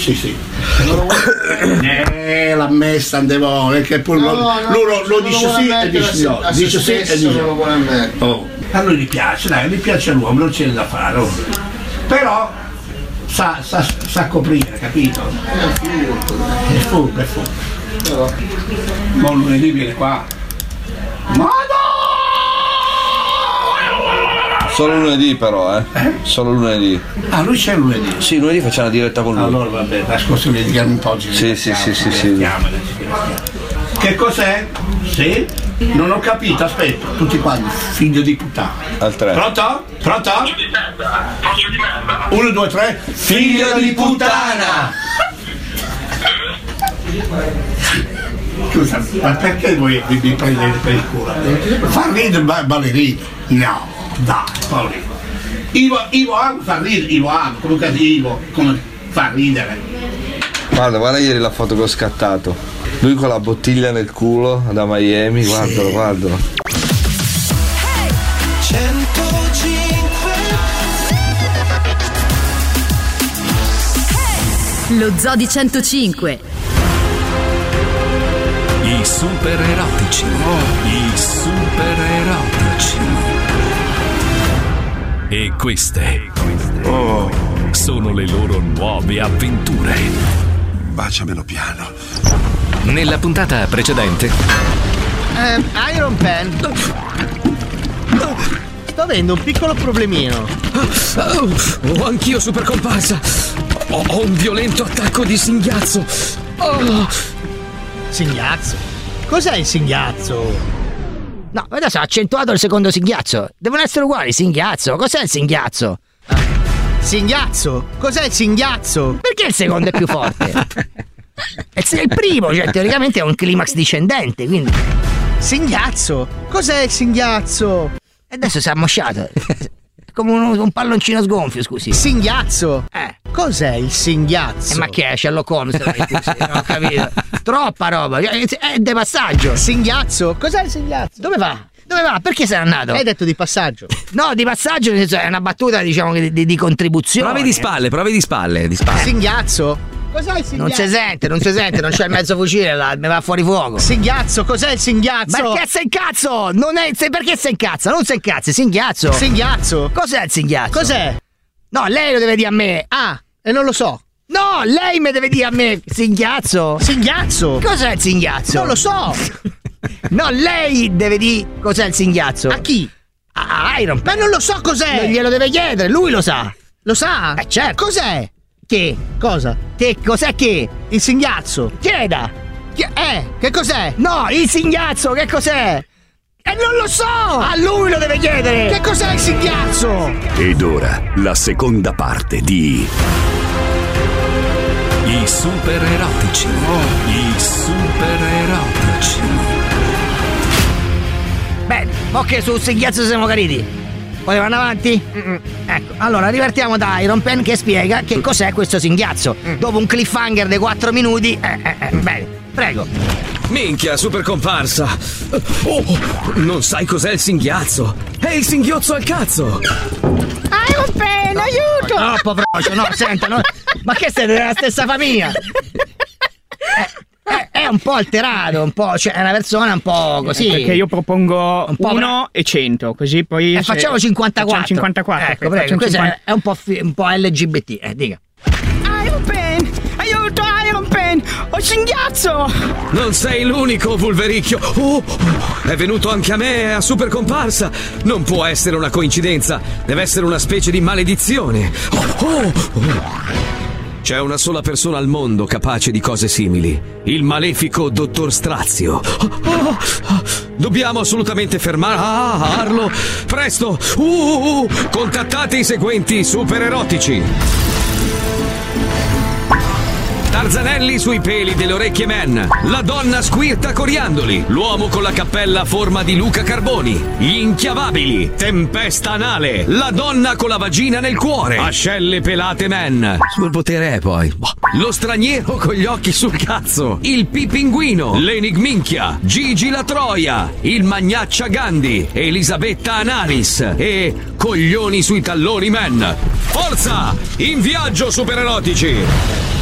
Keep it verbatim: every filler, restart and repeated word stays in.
sì, sì. Eh, l'ha messa andevo, che poi no, lo, no, lo, lo dice sì e dice no, dice sì e dice no. Oh. A lui gli piace, dai, gli piace l'uomo, non c'è da fare. Oh. Però sa, sa, sa coprire, capito? È furbo, è furbo. Ma lunedì viene qua. Ma Solo lunedì però, eh? eh? Solo lunedì. Ah, lui c'è lunedì? Sì, lunedì facciamo la diretta con lui. Allora vabbè, la scorsa vediamo un po'. Sì, sì, sì, sì, sì. Che cos'è? Sì? Non ho capito, aspetta, tutti quanti, figlio di puttana. Al tre. Pronto? Pronto? Uno, due, tre. Figlio di puttana! Scusa, ma perché voi vi, vi prendete per il culo? Fa ridere ba- ballerino? No, dai, Paolino. Ivo, Ivo Amo fa ridere, Ivo Amo, comunque Ivo, come fa ridere. Guarda, guarda ieri la foto che ho scattato. Lui con la bottiglia nel culo da Miami, sì. Guardalo, guardalo. Lo Zoo di centocinque. I super erotici. Oh. I super erotici. E queste oh. sono le loro nuove avventure. Baciamelo piano. Nella puntata precedente eh, Iron Pen, sto avendo un piccolo problemino. Oh, oh, anch'io super comparsa. Ho, ho un violento attacco di singhiazzo. Oh. Singhiazzo? Cos'è il singhiazzo? No, adesso ha accentuato il secondo singhiazzo. Devono essere uguali, singhiazzo. Cos'è il singhiazzo? Ah. Singhiazzo? Cos'è il singhiazzo? Perché il secondo è più forte? È il primo, cioè teoricamente è un climax discendente, quindi. Singhiazzo? Cos'è il singhiazzo? E adesso si è ammosciato. È come un, un palloncino sgonfio, scusi. Singhiazzo? Eh. Cos'è il singhiazzo? Eh, ma che è? Sherlock Holmes? Non ho capito. Troppa roba, è de passaggio. Singhiazzo? Cos'è il singhiazzo? Dove va? Dove va? Perché sei andato? Hai detto di passaggio. No, di passaggio nel senso è una battuta, diciamo, di, di, di contribuzione. Provi di spalle, provi di spalle, di spalle. Singhiazzo? Cos'è il singhiazzo? Non si sente, non si sente, non c'è il mezzo fucile là, mi va fuori fuoco. Singhiazzo, cos'è il singhiazzo? Perché sei incazzo? Non è. Sei, perché sei incazzo? Non sei incazzo, singhiazzo. Singhiazzo? Cos'è il singhiazzo? Cos'è? No, lei lo deve dire a me. Ah, e non lo so. No, lei mi deve dire a me, singhiazzo. Singhiazzo? Cos'è il singhiazzo? Non lo so. No, lei deve dire cos'è il singhiazzo. A chi? A Iron Man. Ma non lo so cos'è. Non glielo deve chiedere, lui lo sa. Lo sa? Eh certo. Cos'è? Che? Cosa? Che cos'è che? Il singhiazzo. Chieda. Chi- eh, che cos'è? No, il singhiazzo, che cos'è? E non lo so! A lui lo deve chiedere! Che cos'è il singhiazzo? Ed ora la seconda parte di I super erotici. Oh. I super erotici. Bene, ok, sul singhiazzo siamo cariti. Poteva andare avanti? Mm-mm. Ecco, allora rivertiamo da Iron Pen che spiega che cos'è questo singhiazzo. Mm. Dopo un cliffhanger di quattro minuti. Eh, eh, eh, bene, prego. Minchia, super comparsa. Oh, non sai cos'è il singhiazzo? È il singhiozzo al cazzo. Iron Pen, aiuto! Troppo veloce, no, senta, no. Ma che siete della stessa famiglia? Eh. È, è un po' alterato, un po', cioè è una persona un po' così. Perché io propongo un po' uno e cento, così poi. Eh, facciamo cinquantaquattro. Facciamo cinquantaquattro. Ecco, prego, questo cinquanta... è un po', fi- un po' L G B T, eh, dica. Iron Pen! Aiuto, Iron Pen! Ho singhiazzo! Non sei l'unico, Vulvericchio! Oh, è venuto anche a me, a super comparsa! Non può essere una coincidenza, deve essere una specie di maledizione! Oh, oh, oh. C'è una sola persona al mondo capace di cose simili, il malefico dottor Strazio. Oh, oh, oh. Dobbiamo assolutamente fermarlo. Presto! Uh, uh, uh. Contattate i seguenti super erotici. Tarzanelli sui peli delle orecchie men, la donna squirta coriandoli, l'uomo con la cappella a forma di Luca Carboni, gli inchiavabili, tempesta anale, la donna con la vagina nel cuore, ascelle pelate men. Sul potere è poi. Lo straniero con gli occhi sul cazzo, il pipinguino, l'enigminchia, Gigi la Troia, il magnaccia Gandhi, Elisabetta Analis e coglioni sui talloni men. Forza! In viaggio super erotici!